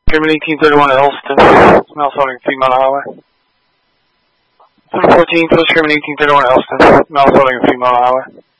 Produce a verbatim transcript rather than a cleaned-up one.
German eighteen thirty-one at Elston, mouse holding three mile highway. seven fourteen, Post German eighteen thirty-one at Elston, mouse holding three mile highway.